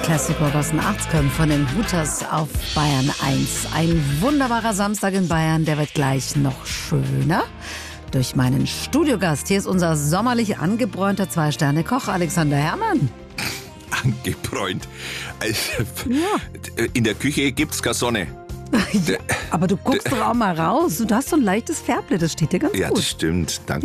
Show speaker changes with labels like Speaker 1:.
Speaker 1: Klassiker aus den 80ern von den Hooters auf Bayern 1. Ein wunderbarer Samstag in Bayern, der wird gleich noch schöner. Durch meinen Studiogast. Hier ist unser sommerlich angebräunter 2-Sterne-Koch Alexander Herrmann.
Speaker 2: Angebräunt. Also, in der Küche gibt's keine Sonne.
Speaker 1: Ja, aber du guckst doch auch mal raus. Du hast so ein leichtes Färble, das steht dir ganz gut.
Speaker 2: Ja, das stimmt. Danke.